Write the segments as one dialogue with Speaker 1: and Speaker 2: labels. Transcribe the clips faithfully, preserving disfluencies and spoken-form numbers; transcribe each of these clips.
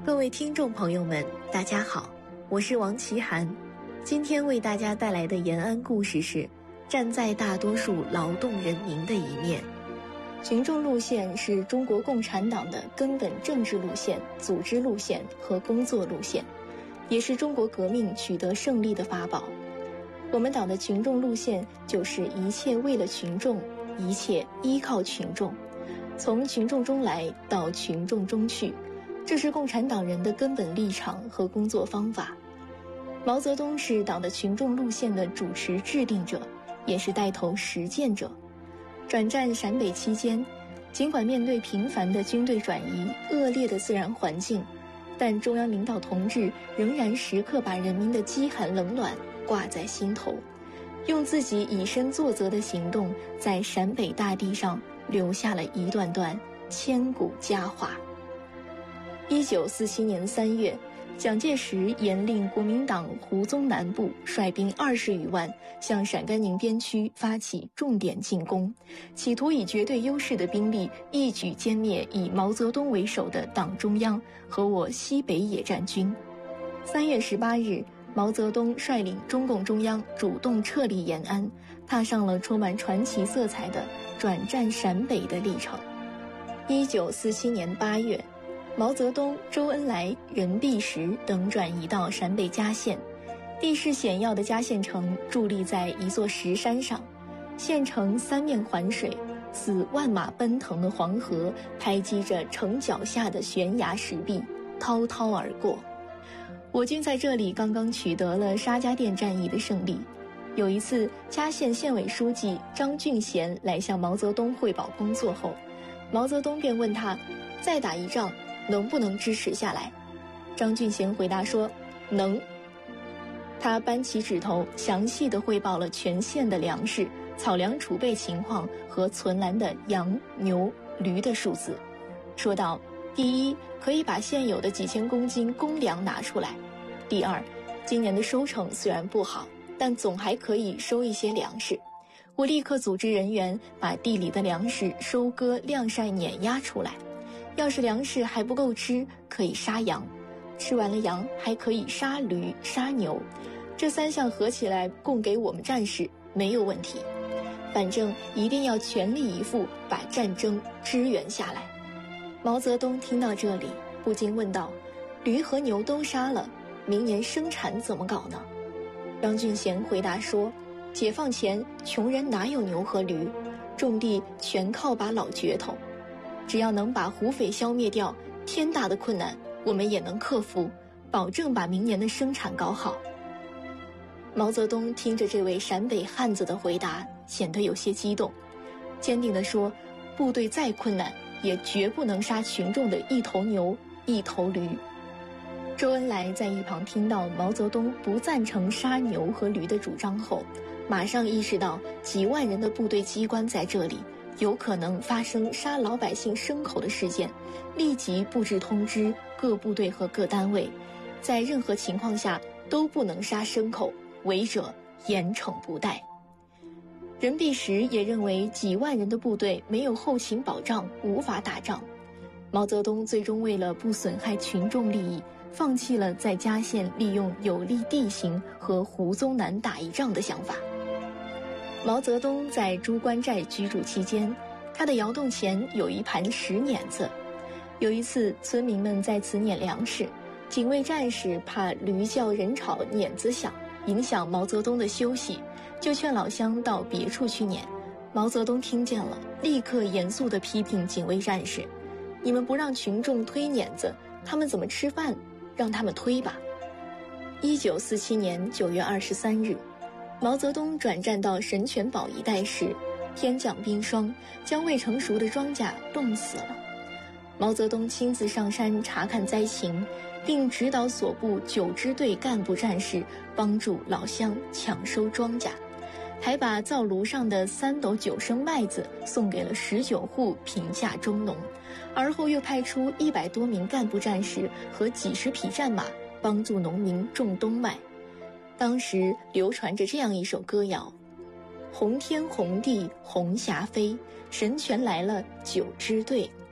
Speaker 1: 各位听众朋友们，大家好，我是王奇涵。今天为大家带来的延安故事是站在大多数劳动人民的一面。群众路线是中国共产党的根本政治路线、组织路线和工作路线，也是中国革命取得胜利的法宝。我们党的群众路线就是一切为了群众，一切依靠群众，从群众中来到群众中去，这是共产党人的根本立场和工作方法。毛泽东是党的群众路线的主持制定者，也是带头实践者。转战陕北期间，尽管面对频繁的军队转移、恶劣的自然环境，但中央领导同志仍然时刻把人民的饥寒冷暖挂在心头，用自己以身作则的行动，在陕北大地上留下了一段段千古佳话。一九四七年三月，蒋介石严令国民党胡宗南部率兵二十余万向陕甘宁边区发起重点进攻，企图以绝对优势的兵力一举歼灭以毛泽东为首的党中央和我西北野战军。三月十八日，毛泽东率领中共中央主动撤离延安，踏上了充满传奇色彩的转战陕北的历程。一九四七年八月，毛泽东、周恩来、任弼时等转移到陕北嘉县，地势险要的嘉县城伫立在一座石山上，县城三面环水，似万马奔腾的黄河拍击着城脚下的悬崖石壁，滔滔而过。我军在这里刚刚取得了沙家店战役的胜利。有一次，嘉县县委书记张俊贤来向毛泽东汇报工作后，毛泽东便问他，再打一仗能不能支持下来？张俊贤回答说，能。他扳起指头，详细地汇报了全县的粮食、草粮储备情况和存栏的羊、牛、驴的数字，说道，第一，可以把现有的几千公斤公粮拿出来；第二，今年的收成虽然不好，但总还可以收一些粮食。我立刻组织人员把地里的粮食收割、晾晒、碾压出来。要是粮食还不够吃，可以杀羊，吃完了羊还可以杀驴、杀牛，这三项合起来供给我们战士没有问题。反正一定要全力以赴把战争支援下来。毛泽东听到这里不禁问道，驴和牛都杀了，明年生产怎么搞呢？张俊贤回答说，解放前穷人哪有牛和驴，种地全靠把老镢头，只要能把胡匪消灭掉，天大的困难我们也能克服，保证把明年的生产搞好。毛泽东听着这位陕北汉子的回答，显得有些激动，坚定地说，部队再困难也绝不能杀群众的一头牛一头驴。周恩来在一旁听到毛泽东不赞成杀牛和驴的主张后，马上意识到几万人的部队机关在这里有可能发生杀老百姓牲口的事件，立即布置通知各部队和各单位，在任何情况下都不能杀牲口，违者严惩不贷。任弼时也认为几万人的部队没有后勤保障，无法打仗。毛泽东最终为了不损害群众利益，放弃了在嘉县利用有利地形和胡宗南打一仗的想法。毛泽东在朱关寨居住期间，他的窑洞前有一盘石碾子。有一次，村民们在此碾粮食，警卫战士怕驴叫人吵碾子响，影响毛泽东的休息，就劝老乡到别处去碾。毛泽东听见了，立刻严肃地批评警卫战士，你们不让群众推碾子，他们怎么吃饭？让他们推吧。一九四七年九月二十三日，毛泽东转战到神泉堡一带时，天降冰霜，将未成熟的庄稼冻死了。毛泽东亲自上山查看灾情，并指导所部九支队干部战士帮助老乡抢收庄稼，还把灶炉上的三斗九升麦子送给了十九户贫下中农，而后又派出一百多名干部战士和几十匹战马帮助农民种冬麦。当时流传着这样一首歌谣，红天红地红霞飞，神泉来了九支队，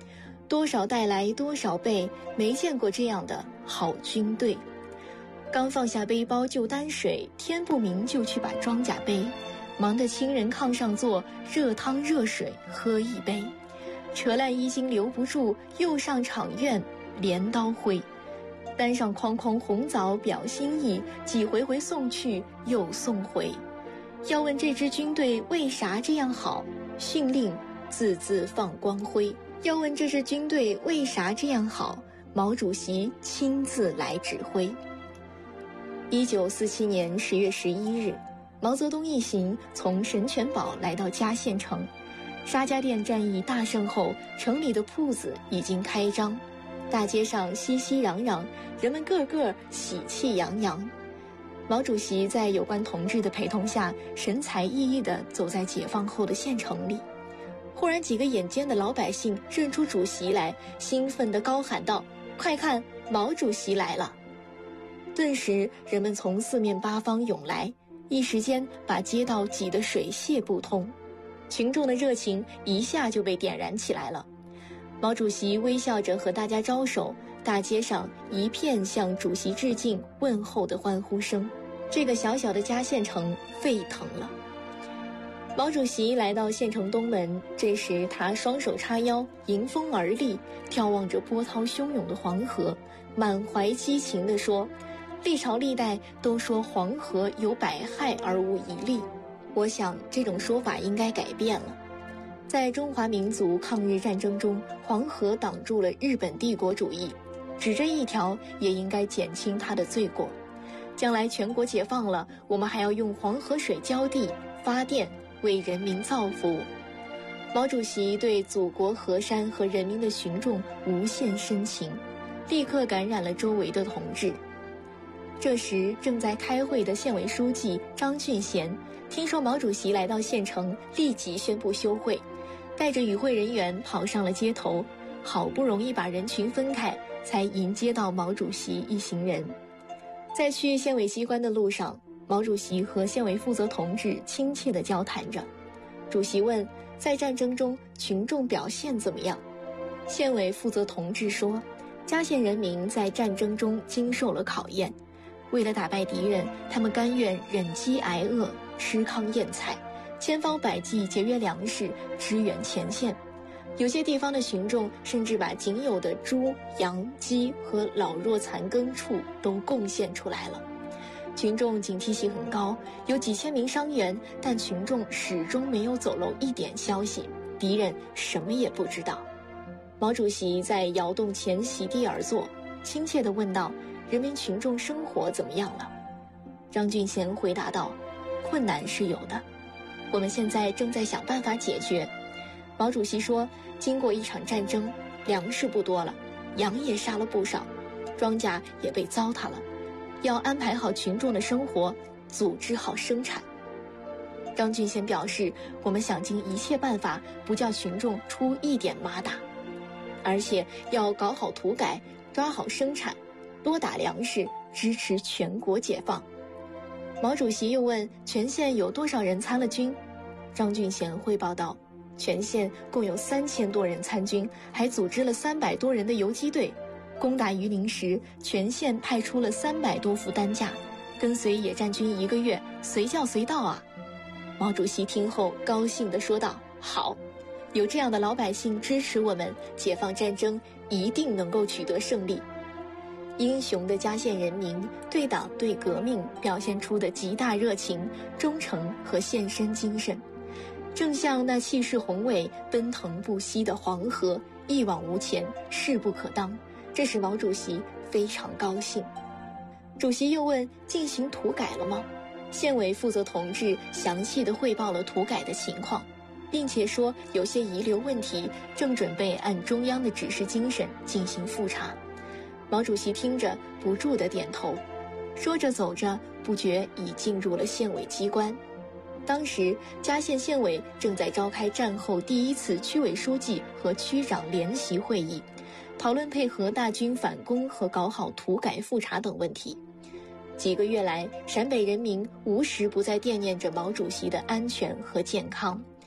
Speaker 1: 多少代来多少辈，没见过这样的好军队。刚放下背包就担水，天不明就去把装甲背，忙得亲人炕上坐，热汤热水喝一杯。扯烂衣襟留不住，又上场院镰刀挥。担上筐筐红枣表心意，几回回送去又送回。要问这支军队为啥这样好，训令字字放光辉。要问这支军队为啥这样好，毛主席亲自来指挥。一九四七年十月十一日，毛泽东一行从神泉堡来到嘉县城。沙家店战役大胜后，城里的铺子已经开张，大街上熙熙攘攘，人们个个喜气洋洋。毛主席在有关同志的陪同下，神采奕奕地走在解放后的县城里。忽然几个眼尖的老百姓认出主席来，兴奋地高喊道：“快看，毛主席来了！”顿时人们从四面八方涌来，一时间把街道挤得水泄不通。群众的热情一下就被点燃起来了。毛主席微笑着和大家招手，大街上一片向主席致敬问候的欢呼声。这个小小的嘉县城沸腾了。毛主席来到县城东门，这时他双手叉腰，迎风而立，眺望着波涛汹涌的黄河，满怀激情地说：“历朝历代都说黄河有百害而无一利，我想这种说法应该改变了。在中华民族抗日战争中，黄河挡住了日本帝国主义，只这一条也应该减轻它的罪过。将来全国解放了，我们还要用黄河水浇地、发电，为人民造福。”毛主席对祖国河山和人民的群众无限深情，立刻感染了周围的同志。这时正在开会的县委书记张俊贤听说毛主席来到县城，立即宣布休会，带着与会人员跑上了街头，好不容易把人群分开，才迎接到毛主席一行人。在去县委机关的路上，毛主席和县委负责同志亲切地交谈着。主席问：“在战争中群众表现怎么样？”县委负责同志说：“嘉县人民在战争中经受了考验，为了打败敌人，他们甘愿忍饥挨饿，吃糠咽菜，千方百计节约粮食，支援前线。有些地方的群众甚至把仅有的猪、羊、鸡和老弱残羹畜都贡献出来了。群众警惕性很高，有几千名伤员，但群众始终没有走漏一点消息，敌人什么也不知道。”毛主席在窑洞前席地而坐，亲切地问道：“人民群众生活怎么样了？”张俊贤回答道：“困难是有的，我们现在正在想办法解决。”毛主席说：“经过一场战争，粮食不多了，羊也杀了不少，庄稼也被糟蹋了，要安排好群众的生活，组织好生产。”张俊贤表示：“我们想尽一切办法，不叫群众出一点麻打，而且要搞好土改，抓好生产，多打粮食，支持全国解放。”毛主席又问：“全县有多少人参了军？”张俊贤汇报道：“全县共有三千多人参军，还组织了三百多人的游击队。攻打榆林时，全县派出了三百多副担架，跟随野战军一个月，随叫随到啊！”毛主席听后高兴地说道：“好，有这样的老百姓支持我们，解放战争一定能够取得胜利。”英雄的嘉县人民对党对革命表现出的极大热情、忠诚和献身精神，正像那气势宏伟、奔腾不息的黄河，一往无前，势不可当。这使毛主席非常高兴。主席又问：“进行土改了吗？”县委负责同志详细地汇报了土改的情况，并且说有些遗留问题正准备按中央的指示精神进行复查。毛主席听着不住地点头，说着走着，不觉已进入了县委机关。当时嘉县县委正在召开战后第一次区委书记和区长联席会议，讨论配合大军反攻和搞好土改复查等问题。几个月来，陕北人民无时不在惦念着毛主席的安全和健康。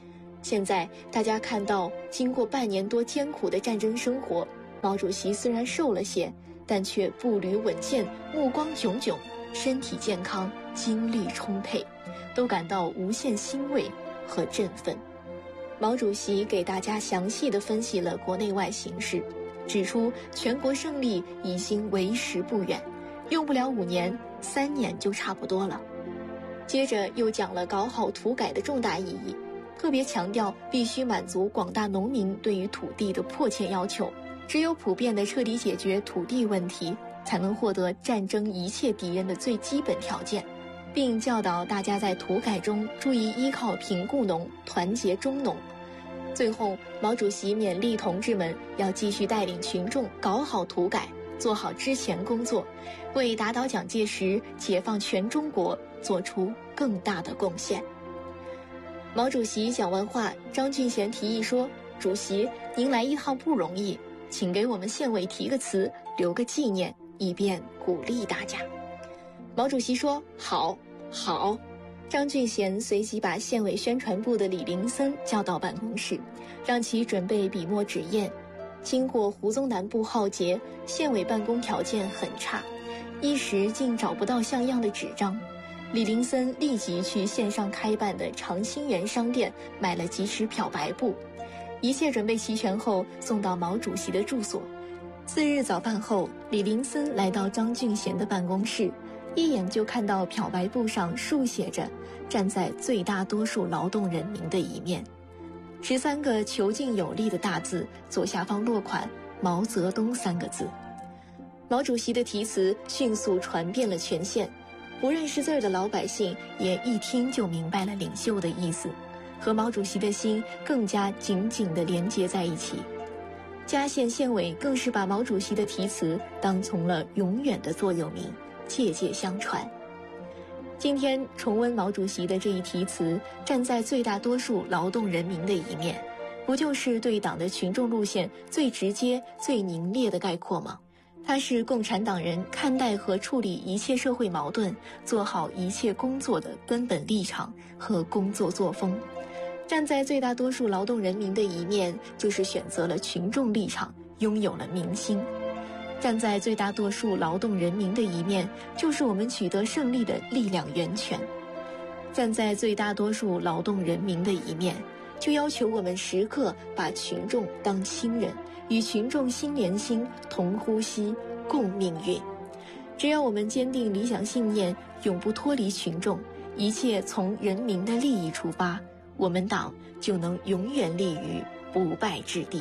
Speaker 1: 现在大家看到，经过半年多艰苦的战争生活，毛主席虽然瘦了些，但却步履稳健，目光炯炯，身体健康，精力充沛，都感到无限欣慰和振奋。毛主席给大家详细地分析了国内外形势，指出全国胜利已经为时不远，用不了五年，三年就差不多了。接着又讲了搞好土改的重大意义，特别强调必须满足广大农民对于土地的迫切要求，只有普遍地彻底解决土地问题，才能获得战争一切敌人的最基本条件，并教导大家在土改中注意依靠贫雇农，团结中农。最后，毛主席勉励同志们要继续带领群众搞好土改，做好之前工作，为打倒蒋介石、解放全中国做出更大的贡献。毛主席讲完话，张俊贤提议说：“主席，您来一趟不容易，请给我们县委提个词，留个纪念，以便鼓励大家。”毛主席说：“好，好。”张俊贤随即把县委宣传部的李林森叫到办公室，让其准备笔墨纸砚。经过胡宗南部浩劫，县委办公条件很差，一时竟找不到像样的纸张。李林森立即去县上开办的长兴园商店买了几尺漂白布，一切准备齐全后送到毛主席的住所。次日早饭后，李林森来到张俊贤的办公室，一眼就看到漂白布上竖写着“站在最大多数劳动人民的一面”，十三个遒劲有力的大字，左下方落款“毛泽东”三个字。毛主席的题词迅速传遍了全县，不认识字儿的老百姓也一听就明白了领袖的意思，和毛主席的心更加紧紧地连接在一起。嘉县县委更是把毛主席的题词当成了永远的座右铭，届届相传。今天重温毛主席的这一题词，站在最大多数劳动人民的一面，不就是对党的群众路线最直接、最凝练的概括吗？它是共产党人看待和处理一切社会矛盾、做好一切工作的根本立场和工作作风。站在最大多数劳动人民的一面，就是选择了群众立场，拥有了民心。站在最大多数劳动人民的一面，就是我们取得胜利的力量源泉。站在最大多数劳动人民的一面，就要求我们时刻把群众当亲人，与群众心连心，同呼吸，共命运。只要我们坚定理想信念，永不脱离群众，一切从人民的利益出发，我们党就能永远立于不败之地。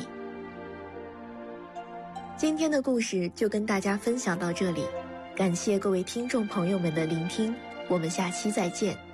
Speaker 1: 今天的故事就跟大家分享到这里，感谢各位听众朋友们的聆听，我们下期再见。